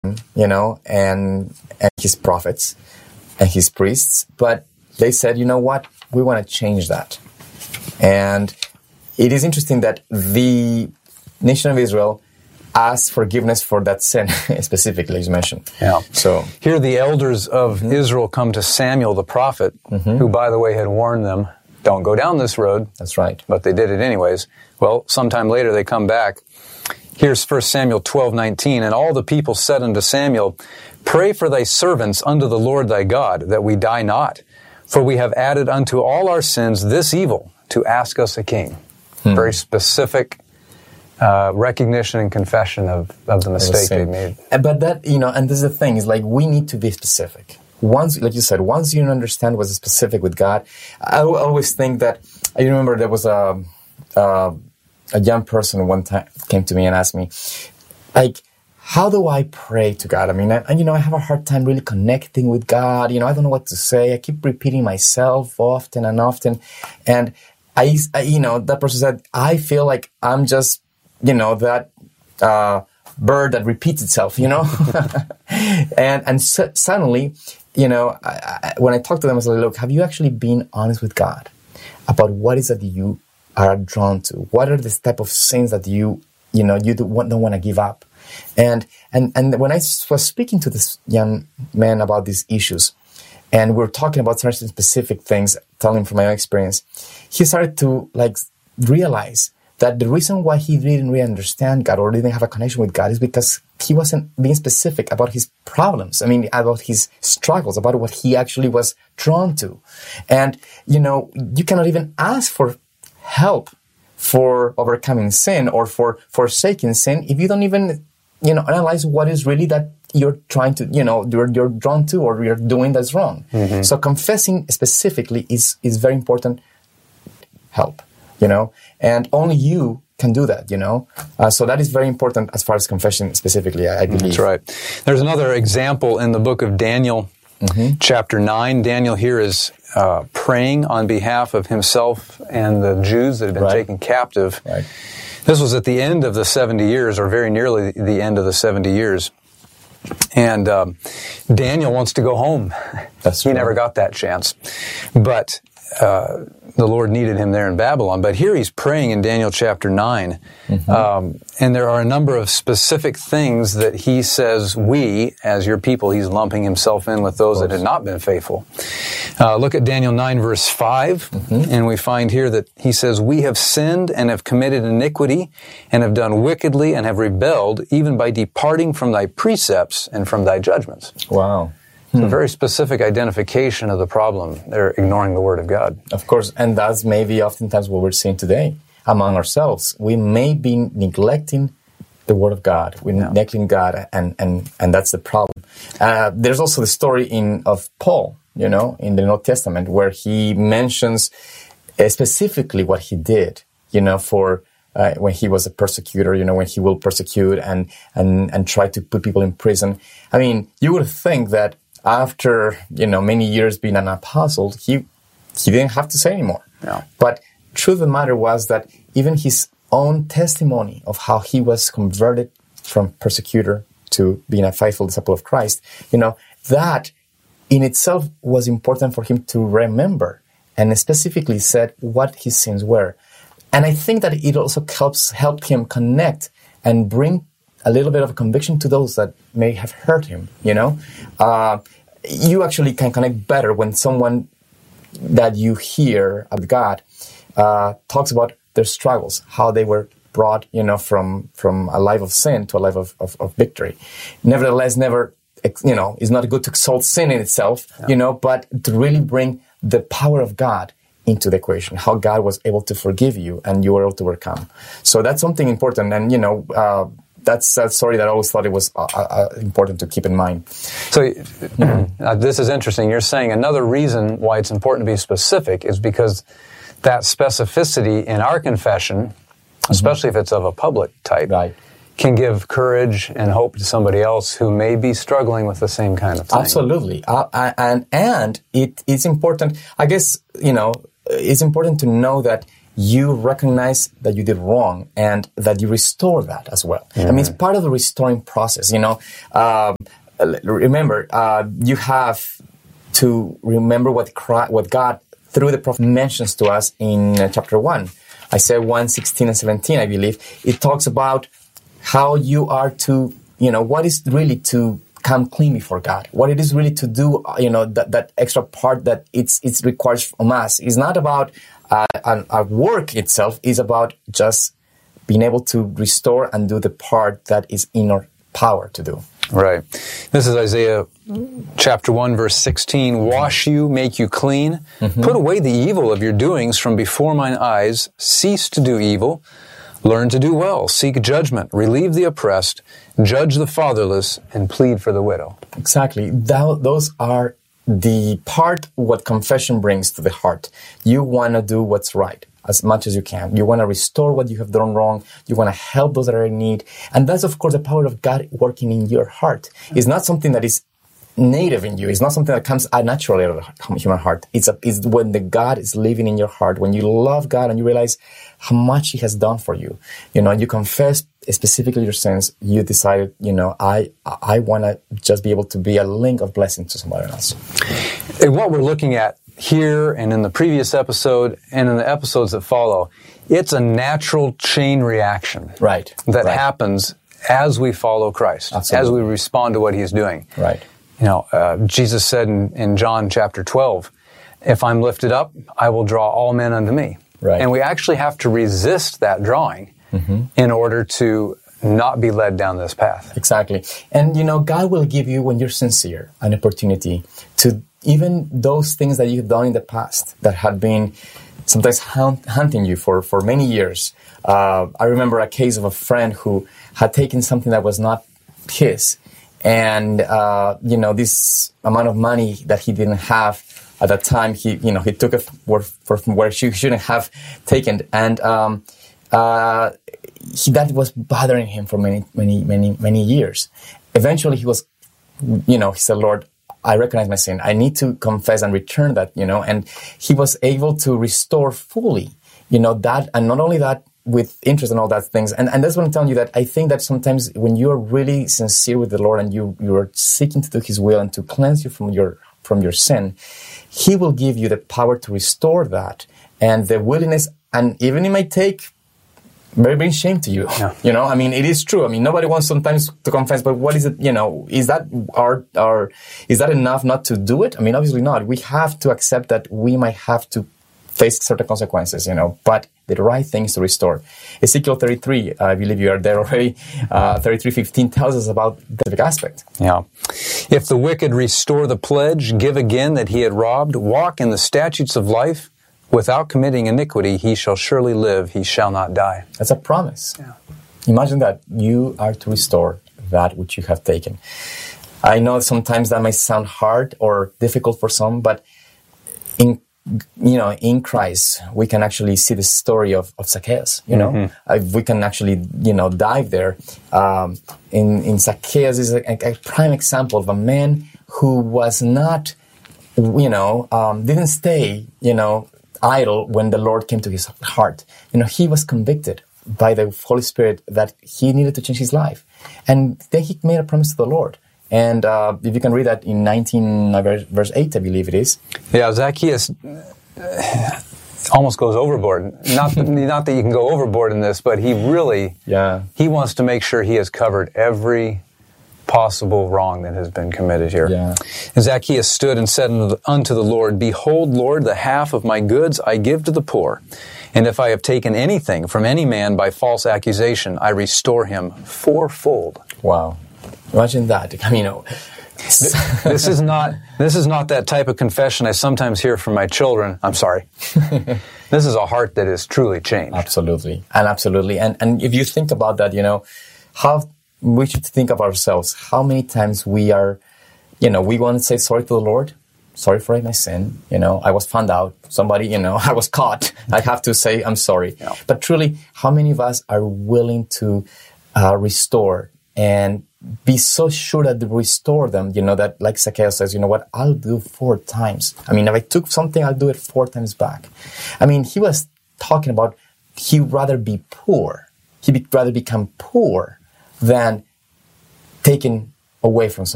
and his prophets and his priests, but they said, you know what, we want to change that. And it is interesting that the nation of Israel asked forgiveness for that sin, specifically, as you mentioned. Yeah. So here the elders of Israel come to Samuel the prophet, who, by the way, had warned them, don't go down this road. That's right. But they did it anyways. Well, sometime later they come back. Here's 1 Samuel 12:19. And all the people said unto Samuel, pray for thy servants unto the Lord thy God, that we die not. For we have added unto all our sins this evil, to ask us a king. Very specific recognition and confession of the mistake they made. But that, and this is the thing, is like we need to be specific. Once, like you said, once you understand what's specific with God, I always think that, I remember there was a young person one time came to me and asked me, like, how do I pray to God? I mean, I have a hard time really connecting with God. I don't know what to say. I keep repeating myself often and often. And that person said, I feel like I'm just, that bird that repeats itself, and suddenly, when I talk to them, I was like, look, have you actually been honest with God about what is that you are drawn to? What are the type of sins that you don't want to give up? And when I was speaking to this young man about these issues, and we were talking about certain specific things, telling him from my own experience, he started to realize that the reason why he didn't really understand God or didn't have a connection with God is because he wasn't being specific about his problems. I mean, about his struggles, about what he actually was drawn to. And, you cannot even ask for help for overcoming sin or for forsaking sin if you don't even, analyze what is really that you're trying to, you're drawn to or you're doing that's wrong. Mm-hmm. So confessing specifically is very important help, and only you can do that, So that is very important as far as confession specifically, I believe. That's right. There's another example in the book of Daniel, chapter 9. Daniel here is praying on behalf of himself and the Jews that had been taken captive. Right. This was at the end of the 70 years, or very nearly the end of the 70 years. And Daniel wants to go home. He never got that chance. But the Lord needed him there in Babylon. But here he's praying in Daniel chapter 9. And there are a number of specific things that he says, we, as your people, he's lumping himself in with those that had not been faithful. Look at Daniel 9 verse 5, and we find here that he says, we have sinned and have committed iniquity and have done wickedly and have rebelled, even by departing from thy precepts and from thy judgments. Wow. It's a very specific identification of the problem. They're ignoring the Word of God. Of course, and that's maybe oftentimes what we're seeing today among ourselves. We may be neglecting the Word of God. We're neglecting God, and that's the problem. There's also the story of Paul, in the New Testament, where he mentions specifically what he did, for when he was a persecutor, when he will persecute and try to put people in prison. I mean, you would think that after, many years being an apostle, he didn't have to say anymore. No. But truth of the matter was that even his own testimony of how he was converted from persecutor to being a faithful disciple of Christ, that in itself was important for him to remember, and specifically said what his sins were. And I think that it also helped him connect and bring a little bit of a conviction to those that may have hurt him, You actually can connect better when someone that you hear of God talks about their struggles, how they were brought, from a life of sin to a life of victory. Nevertheless, it's not good to exalt sin in itself, but to really bring the power of God into the equation, how God was able to forgive you and you were able to overcome. So that's something important. And, that's a story that I always thought it was important to keep in mind. So this is interesting. You're saying another reason why it's important to be specific is because that specificity in our confession, especially if it's of a public type, can give courage and hope to somebody else who may be struggling with the same kind of thing. Absolutely. And it is important, I guess, it's important to know that you recognize that you did wrong and that you restore that as well. I mean, it's part of the restoring process, you know. Remember, you have to remember what God, through the prophet, mentions to us in chapter 1. Isaiah 1, 16 and 17, I believe. It talks about how you are to, you know, what is really to come clean before God. What it is really to do, you know, that extra part that it requires from us. It's not about our work itself. It's about just being able to restore and do the part that is in our power to do. Right. This is Isaiah chapter 1, verse 16. Wash you, make you clean. Put away the evil of your doings from before mine eyes. Cease to do evil. Learn to do well. Seek judgment. Relieve the oppressed. Judge the fatherless. And plead for the widow. Exactly. Those are the part what confession brings to the heart. You want to do what's right as much as you can. You want to restore what you have done wrong. You want to help those that are in need. And that's, of course, the power of God working in your heart. It's not something that is native in you. It's not something that comes naturally out of the human heart. It's when the God is living in your heart, when you love God and you realize how much He has done for you. You know, you confess specifically your sins. You decided, you know, I want to just be able to be a link of blessing to somebody else. And what we're looking at here and in the previous episode and in the episodes that follow, it's a natural chain reaction. Right. That happens as we follow Christ. Absolutely. As we respond to what He's doing. Right. You know, Jesus said in John chapter 12, if I'm lifted up, I will draw all men unto me. Right. And we actually have to resist that drawing in order to not be led down this path. Exactly. And, you know, God will give you, when you're sincere, an opportunity to even those things that you've done in the past that had been sometimes hunting you for many years. I remember a case of a friend who had taken something that was not his. And, you know, this amount of money that he didn't have at that time, he took it from where he shouldn't have taken. And that was bothering him for many years. Eventually, he said, Lord, I recognize my sin. I need to confess and return that, you know. And he was able to restore fully, you know, that. And not only that, with interest and all that things. And that's what I'm telling you, that I think that sometimes when you're really sincere with the Lord and you are seeking to do His will and to cleanse you from your sin, He will give you the power to restore that and the willingness. And even it might take very shame to you. Yeah. You know, I mean, it is true. I mean, nobody wants sometimes to confess, but what is it, you know, is that is that enough not to do it? I mean, obviously not. We have to accept that we might have to face certain consequences, you know, but the right thing is to restore. Ezekiel 33, I believe you are there already, 33:15 tells us about the aspect. Yeah. If the wicked restore the pledge, give again that he had robbed, walk in the statutes of life, without committing iniquity, he shall surely live, he shall not die. That's a promise. Yeah. Imagine that you are to restore that which you have taken. I know sometimes that might sound hard or difficult for some, but in Christ, we can actually see the story of Zacchaeus, you know. We can actually, dive there. In Zacchaeus is a prime example of a man who was not, didn't stay, idle when the Lord came to his heart. You know, he was convicted by the Holy Spirit that he needed to change his life. And then he made a promise to the Lord. And if you can read that in 19 verse 8, I believe it is. Yeah, Zacchaeus almost goes overboard. Not that you can go overboard in this, but he really, he wants to make sure he has covered every possible wrong that has been committed here. Yeah. And Zacchaeus stood and said unto the Lord, Behold, Lord, the half of my goods I give to the poor. And if I have taken anything from any man by false accusation, I restore him fourfold. Wow. Imagine that. I mean, this is not that type of confession I sometimes hear from my children. I'm sorry. This is a heart that is truly changed. Absolutely. And if you think about that, how we should think of ourselves. How many times we are, we want to say sorry to the Lord. Sorry for my sin. I was found out. Somebody, I was caught. I have to say I'm sorry. Yeah. But truly, how many of us are willing to restore and be so sure that they restore them, that like Zacchaeus says, what, I'll do 4 times. I mean, if I took something, I'll do it 4 times back. I mean, he was talking about he'd rather be poor. He'd rather become poor than taken away from